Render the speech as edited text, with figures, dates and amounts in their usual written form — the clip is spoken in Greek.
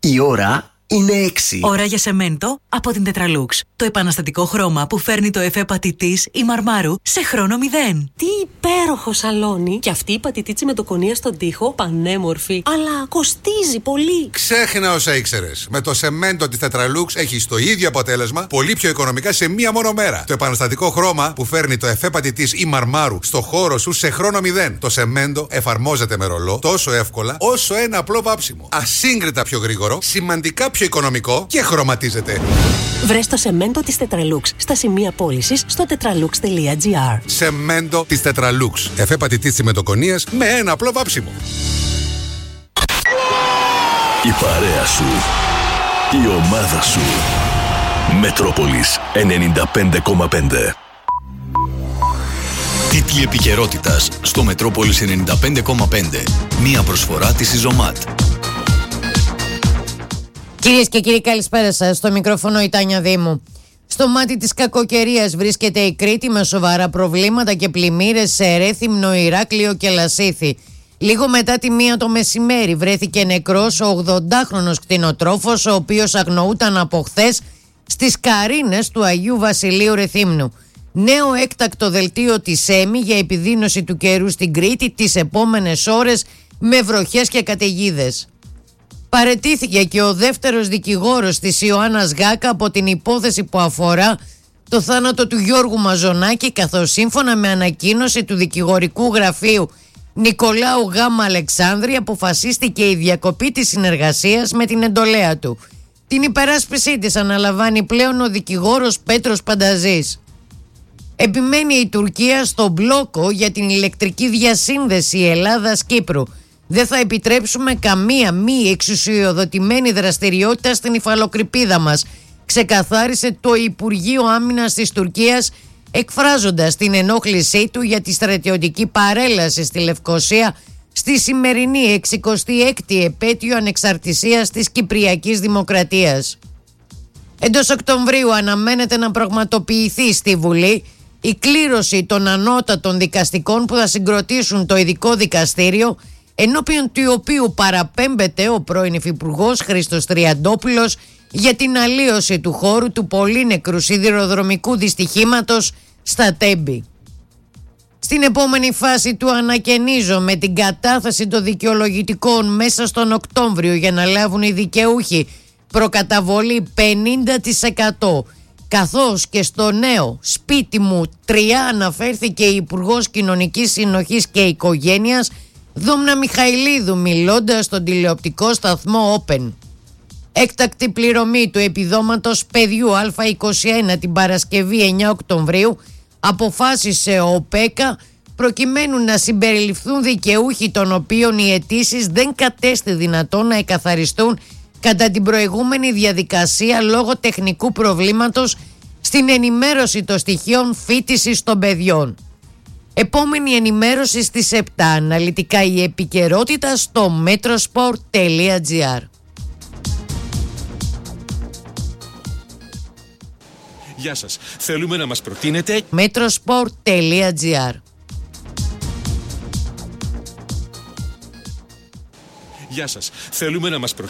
Η ώρα είναι 6. Ώρα για σεμέντο από την Tetralux. Το επαναστατικό χρώμα που φέρνει το εφέ πατητής ή μαρμάρου σε χρόνο 0. Τι υπέροχο σαλόνι! Και αυτή η πατητίτσι με το κονία στον τοίχο, πανέμορφη. Αλλά κοστίζει πολύ. Ξέχνα όσα ήξερες. Με το σεμέντο της Tetralux έχεις το ίδιο αποτέλεσμα, πολύ πιο οικονομικά σε μία μόνο μέρα. Το επαναστατικό χρώμα που φέρνει το εφέ πατητής ή μαρμάρου στο χώρο σου σε χρόνο 0. Το σεμέντο εφαρμόζεται με ρολό τόσο εύκολα όσο ένα απλό βάψιμο. Ασύγκριτα πιο γρήγορο, σημαντικά πιο οικονομικό και χρωματίζεται. Βρες το σεμέντο της Tetralux στα σημεία πώλησης στο tetralux.gr. Σεμέντο της Tetralux. Εφέ πατητής τσιμεντοκονίας με ένα απλό βάψιμο. Η παρέα σου. Η ομάδα σου. Μετρόπολης 95,5. Τίτλοι επικαιρότητας στο Μετρόπολης 95,5. Μία προσφορά της Ιζωμάτ. Κυρίες και κύριοι, καλησπέρα σας. Στο μικρόφωνο η Τάνια Δήμου. Στο μάτι της κακοκαιρίας βρίσκεται η Κρήτη με σοβαρά προβλήματα και πλημμύρες σε Ρέθυμνο, Ηράκλειο και Λασίθι. Λίγο μετά τη 1 το μεσημέρι βρέθηκε νεκρός ο 80χρονος κτηνοτρόφος, ο οποίος αγνοούταν από χθες στις Καρίνες του Αγίου Βασιλείου Ρεθύμνου. Νέο έκτακτο δελτίο της ΕΜΗ για επιδείνωση του καιρού στην Κρήτη τις επόμενες ώρες με βροχές και καταιγίδες. Παραιτήθηκε και ο δεύτερος δικηγόρος της Ιωάννας Γάκα από την υπόθεση που αφορά το θάνατο του Γιώργου Μαζονάκη, καθώς σύμφωνα με ανακοίνωση του δικηγορικού γραφείου Νικολάου Γ. Αλεξάνδρη αποφασίστηκε η διακοπή της συνεργασίας με την εντολέα του. Την υπεράσπιση της αναλαμβάνει πλέον ο δικηγόρος Πέτρος Πανταζής. Επιμένει η Τουρκία στο μπλόκο για την ηλεκτρική διασύνδεση Ελλάδας-Κύπρου. Δεν θα επιτρέψουμε καμία μη εξουσιοδοτημένη δραστηριότητα στην υφαλοκρηπίδα μας, ξεκαθάρισε το Υπουργείο Άμυνας της Τουρκίας, εκφράζοντας την ενόχλησή του για τη στρατιωτική παρέλαση στη Λευκωσία στη σημερινή 66η επέτειο ανεξαρτησίας της Κυπριακής Δημοκρατίας. Εντός Οκτωβρίου αναμένεται να πραγματοποιηθεί στη Βουλή η κλήρωση των ανώτατων δικαστικών που θα συγκροτήσουν το ειδικό δικαστήριο, ενώπιον του οποίου παραπέμπεται ο πρώην Υφυπουργός Χρήστος Τριαντόπουλος για την αλλίωση του χώρου του πολύνεκρου σιδηροδρομικού δυστυχήματος στα Τέμπη. Στην επόμενη φάση του ανακαινίζω με την κατάθεση των δικαιολογητικών μέσα στον Οκτώβριο για να λάβουν οι δικαιούχοι προκαταβολή 50%, καθώς και στο νέο σπίτι μου 3 αναφέρθηκε η Υπουργός Κοινωνικής Συνοχής και Οικογένειας Δόμνα Μιχαηλίδου μιλώντας στον τηλεοπτικό σταθμό Open. Έκτακτη πληρωμή του επιδόματος παιδιού Α21 την Παρασκευή 9 Οκτωβρίου αποφάσισε ο ΟΠΕΚΑ προκειμένου να συμπεριληφθούν δικαιούχοι των οποίων οι αιτήσεις δεν κατέστη δυνατόν να εκαθαριστούν κατά την προηγούμενη διαδικασία λόγω τεχνικού προβλήματος στην ενημέρωση των στοιχείων φοιτησης των παιδιών. Επόμενη ενημέρωση στις 7. Αναλυτικά η επικαιρότητα στο metrosport.gr. Γεια σας. Θέλουμε να μας προτείνετε metrosport.gr. Γεια σας. Θέλουμε να μας προτείνετε